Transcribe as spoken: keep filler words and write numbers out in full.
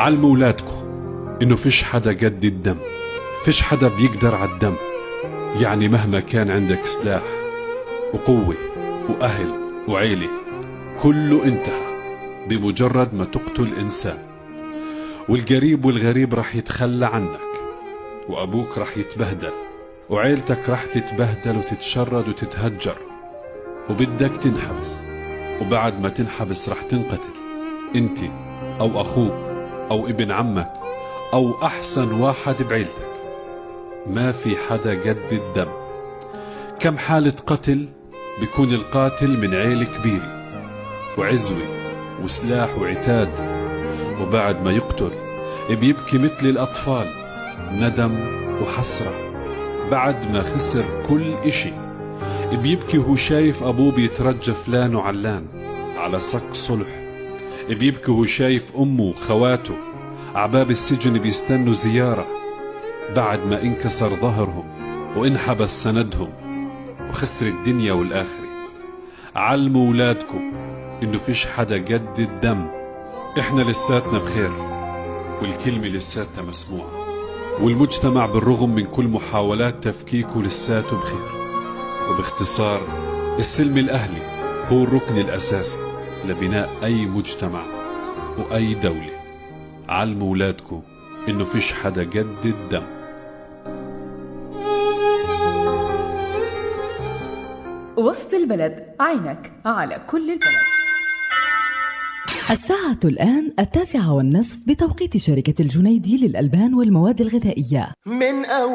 علموا ولادكم إنه فيش حدا قد الدم، فيش حدا بيقدر على الدم. يعني مهما كان عندك سلاح وقوة وأهل وعيلة، كله انتهى بمجرد ما تقتل إنسان. والقريب والغريب رح يتخلى عنك، وأبوك رح يتبهدل، وعيلتك رح تتبهدل وتتشرد وتتهجر، وبدك تنحبس. وبعد ما تنحبس رح تنقتل انت أو أخوك أو ابن عمك أو أحسن واحد بعيلتك. ما في حدا قد الدم. كم حالة قتل بيكون القاتل من عيلة كبيرة وعزوة وسلاح وعتاد، وبعد ما يقتل بيبكي مثل الأطفال، ندم وحسرة بعد ما خسر كل إشي. بيبكي وهو شايف أبوه بيترجى فلان وعلان على صك صلح. بيبكي وهو شايف أمه وخواته عباب السجن بيستنوا زيارة بعد ما انكسر ظهرهم وانحبس سندهم وخسر الدنيا والآخرة. علموا ولادكم إنه فيش حدا قد الدم. إحنا لساتنا بخير، والكلمة لساتها مسموعة، والمجتمع بالرغم من كل محاولات تفكيكه لساته بخير. وباختصار، السلم الأهلي هو الركن الأساسي لبناء أي مجتمع وأي دولة. علموا ولادكم إنه فيش حدا قد الدم. وسط البلد، عينك على كل البلد. الساعة الآن التاسعة والنصف بتوقيت شركة الجنيدي للألبان والمواد الغذائية. من أول